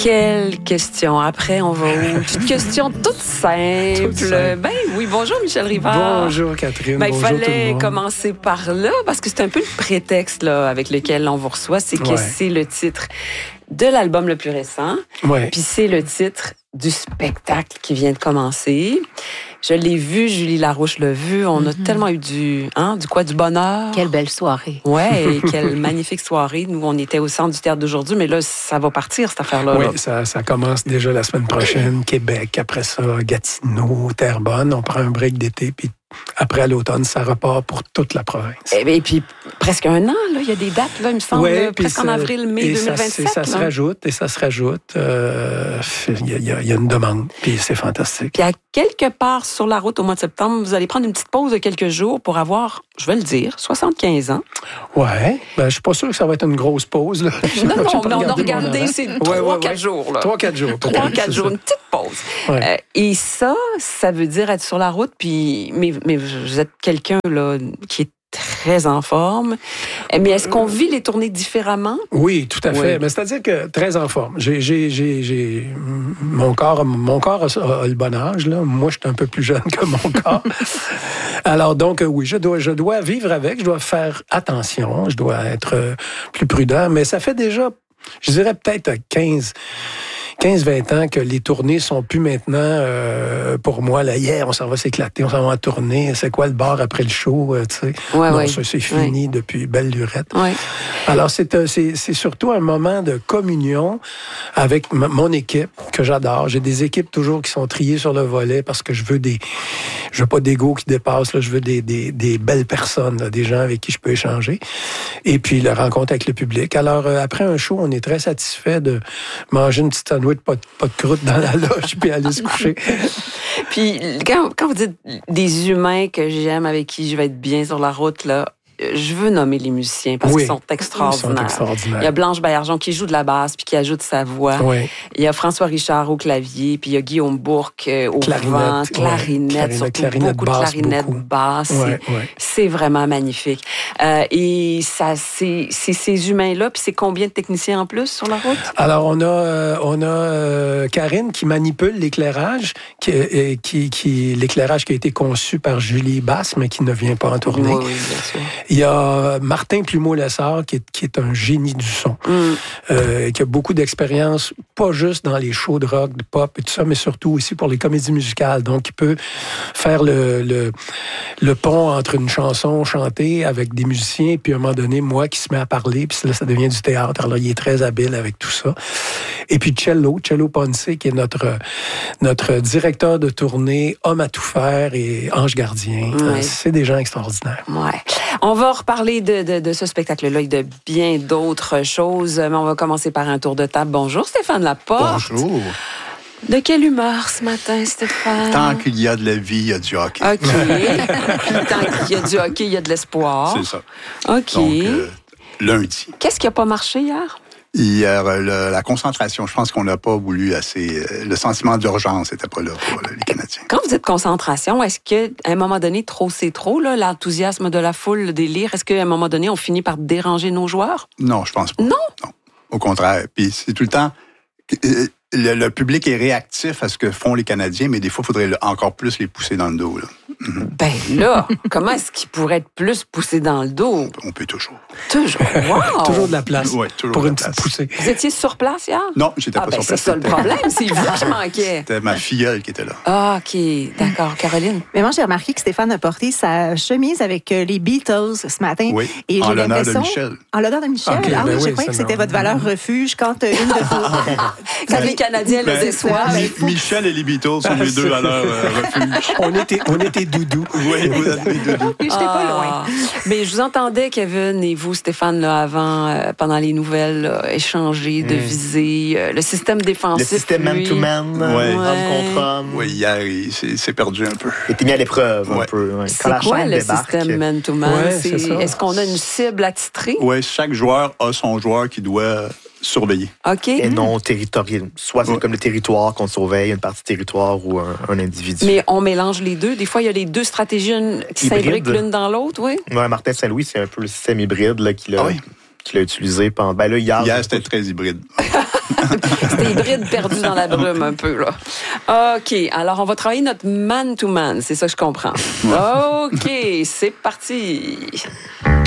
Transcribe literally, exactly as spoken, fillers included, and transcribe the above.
Quelle question. Après, on va où? Petite question toute simple. Toute simple. Ben oui, bonjour Michel Rivard. Bonjour Catherine, ben, bonjour il fallait tout le monde. commencer par là, parce que c'est un peu le prétexte là, avec lequel on vous reçoit, c'est que Ouais. c'est le titre de l'album le plus récent, Ouais. puis c'est le titre du spectacle qui vient de commencer. Je l'ai vu, Julie Larouche l'a vu, on a Mm-hmm. tellement eu du, hein, du quoi, du bonheur. Quelle belle soirée. Ouais, et quelle magnifique soirée. Nous, on était au centre du théâtre d'aujourd'hui, mais là, ça va partir, cette affaire-là. Oui, là. ça, ça commence déjà la semaine prochaine. Québec, après ça, Gatineau, Terrebonne. On prend un break d'été, puis après, à l'automne, ça repart pour toute la province. Et, et puis, presque un an, là, il y a des dates, là, il me semble, Ouais, là, puis presque en ça- avril, mai et deux mille ça, vingt-sept. ça se là. rajoute, et ça se rajoute. Euh, Il y, a- il y a- il y a une demande, puis c'est fantastique. Puis à quelque part sur la route au mois de septembre, vous allez prendre une petite pause de quelques jours pour avoir, je vais le dire, soixante-quinze ans. Ouais, ben, je suis pas sûr que ça va être une grosse pause. Là. Non, J'ai non, pas mais on a regardé mon regardé, horaire. c'est Ouais, trois, ouais, quatre ouais. jours. Là. Trois, quatre jours. Trois, peut-être, quatre c'est jours, ça. une petite pause. Ouais. Euh, et ça, ça veut dire être sur la route, puis mais, mais vous êtes quelqu'un là qui est très en forme. Mais est-ce qu'on vit les tournées différemment? Oui, tout à fait. Oui. Mais c'est-à-dire que très en forme. J'ai, j'ai, j'ai, j'ai mon corps, mon corps a, a le bon âge. Là. Moi, je suis un peu plus jeune que mon corps. Alors donc, euh, oui, je dois, je dois vivre avec. Je dois faire attention. Je dois être euh, plus prudent. Mais ça fait déjà, je dirais peut-être quinze quinze vingt ans que les tournées sont plus maintenant euh, pour moi là hier on s'en va s'éclater, on s'en va en tournée, c'est quoi le bar après le show, euh, tu sais. Ouais, non, ouais. ça c'est fini Ouais. depuis belle lurette. Ouais. Alors c'est euh, c'est c'est surtout un moment de communion avec m- mon équipe que j'adore. J'ai des équipes toujours qui sont triées sur le volet parce que je veux des je veux pas d'ego qui dépasse là, je veux des des des belles personnes, là, des gens avec qui je peux échanger. Et puis la rencontre avec le public. Alors euh, après un show, on est très satisfait de manger une petite sandwich pas de, pas de croûte dans la loge puis aller se coucher. Puis quand, quand vous dites des humains que j'aime, avec qui je vais être bien sur la route, là, je veux nommer les musiciens parce Oui. qu'ils sont extraordinaires. Ils sont extraordinaires. Il y a Blanche Baillargeon qui joue de la basse puis qui ajoute sa voix. Oui. Il y a François Richard au clavier, puis il y a Guillaume Bourque euh, au Clarinette, vent, ouais. clarinette, Clarinette, surtout clarinette beaucoup basse, de clarinette beaucoup. basse. Ouais, C'est- ouais. C'est vraiment magnifique. Euh, et ça, c'est c'est ces humains-là, puis c'est combien de techniciens en plus sur la route? Alors, on a, euh, on a euh, Karine qui manipule l'éclairage, qui, euh, qui, qui, l'éclairage qui a été conçu par Julie Basse, mais qui ne vient pas en tournée. Oui, oui, bien sûr. Il y a Martin Plumeau-Lessard, qui est, qui est un génie du son, Mm. euh, qui a beaucoup d'expérience, pas juste dans les shows de rock, de pop et tout ça, mais surtout aussi pour les comédies musicales. Donc, il peut faire le, le, le pont entre une chanson chantée avec des musiciens, puis à un moment donné, moi qui se met à parler, puis là, ça devient du théâtre. Alors, il est très habile avec tout ça. Et puis, Cello, Cello Ponce, qui est notre, notre directeur de tournée, homme à tout faire et ange gardien. Ouais. C'est des gens extraordinaires. Ouais. On va reparler de, de, de ce spectacle-là et de bien d'autres choses, mais on va commencer par un tour de table. Bonjour Stéphane Laporte. Bonjour. De quelle humeur ce matin, Stéphane? Tant qu'il y a de la vie, il y a du hockey. OK. Puis tant qu'il y a du hockey, il y a de l'espoir. C'est ça. OK. Donc, euh, lundi. Qu'est-ce qui n'a pas marché hier? Hier, euh, le- la concentration, je pense qu'on n'a pas voulu assez... euh, le sentiment d'urgence n'était pas là pour euh, les Canadiens. Quand vous dites concentration, est-ce qu'à un moment donné, trop c'est trop, là, l'enthousiasme de la foule, le délire, est-ce qu'à un moment donné, on finit par déranger nos joueurs? Non, je pense pas. Non? Non. Au contraire. Puis c'est tout le temps... euh, Le, le public est réactif à ce que font les Canadiens, mais des fois, il faudrait le- encore plus les pousser dans le dos. Là. Mhm. Ben là, comment est-ce qu'il pourrait être plus poussé dans le dos? On peut toujours. Toujours. Wow! Toujours de la place Ouais, toujours pour de la une petite place. poussée. Vous étiez sur place hier? Non, j'étais Ah, pas ben sur c'est place. ça le C'était- problème, c'est vous qui manquait. C'était ma filleule qui était là. Ah, OK. D'accord. Caroline? Mais moi, j'ai remarqué que Stéphane a porté sa chemise avec euh, les Beatles ce matin. Oui, Et en j'ai l'honneur de l'impression- Michel. En l'honneur de Michel. Ok, ah ben oui, oui, je croyais ça, que c'était non. votre valeur refuge quand euh, une de vos... Quand les Canadiens le Ben, déçoivent. Mi- il faut- Michel et les Beatles sont les deux à leur euh, refuge. On était, on était doudou. Oui, vous êtes mes doudous. J'étais pas loin. Ah. Mais je vous entendais, Kevin, et vous, Stéphane, là, avant, euh, pendant les nouvelles, là, échanger, deviser, euh, le système défensif. Le système lui. man-to-man, euh, Ouais. homme contre homme, Oui, hier, il s'est s'est perdu un peu. il était mis à l'épreuve un Ouais. peu. ouais. C'est Quand la quoi chaîne le débarque, système man-to-man? Ouais, C'est- c'est ça. Est-ce qu'on a une cible à titrer? Oui, chaque joueur a son joueur qui doit surveiller. OK. et non territorial. Soit c'est Ouais. comme le territoire qu'on surveille, une partie territoire ou un, un individu. Mais on mélange les deux. Des fois, il y a les deux stratégies une- qui Hybride. s'imbriquent l'une dans l'autre, oui. Ouais, Martin Saint-Louis, c'est un peu le système hybride là, qu'il a, Ah oui? qu'il a utilisé pendant. Ben là, hier. Hier, c'était très hybride. C'était hybride perdu dans la brume un peu, là. OK, alors on va travailler notre man-to-man, c'est ça que je comprends. OK, c'est parti.